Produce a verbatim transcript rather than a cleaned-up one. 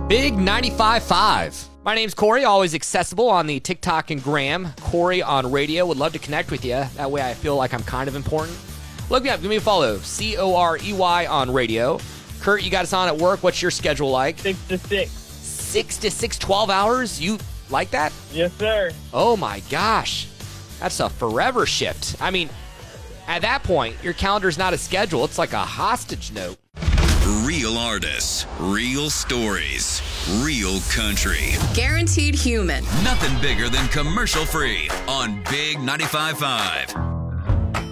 Big ninety-five point five. My name's Corey, always accessible on the TikTok and Gram. Corey on radio. Would love to connect with you. That way I feel like I'm kind of important. Look me up. Give me a follow. C O R E Y on radio. Kurt, you got us on at work. What's your schedule like? Six to six. Six to six, twelve hours? You like that? Yes, sir. Oh, my gosh. That's a forever shift. I mean, at that point, your calendar's not a schedule. It's like a hostage note. Real artists, real stories, real country. Guaranteed human. Nothing bigger than commercial free on Big ninety-five point five.